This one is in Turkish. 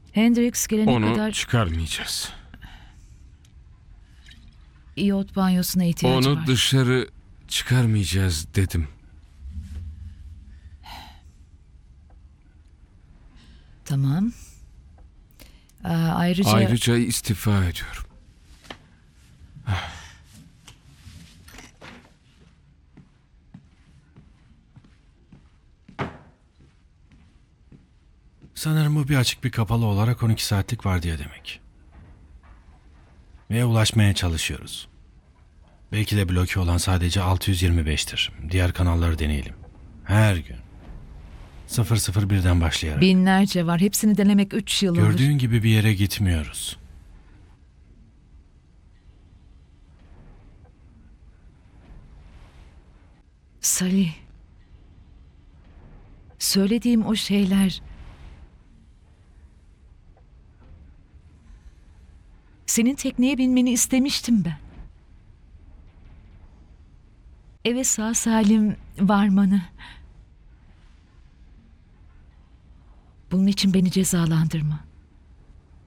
Hendrix gelene Onu kadar çıkarmayacağız. iyot banyosuna ihtiyacı Onu var. dışarı çıkarmayacağız dedim. Tamam. Ayrıca Ayrıca istifa ediyorum. Sanırım bu bir açık bir kapalı olarak 12 saatlik vardiya demek. Ve ulaşmaya çalışıyoruz. Belki de bloke olan sadece 625'tir. Diğer kanalları deneyelim. Her gün. 001'den başlayarak. binlerce var. Hepsini denemek 3 yıl alır. Gördüğün gibi bir yere gitmiyoruz. Salih. Söylediğim o şeyler... Senin tekneye binmeni istemiştim ben. Eve sağ salim varmanı. Bunun için beni cezalandırma.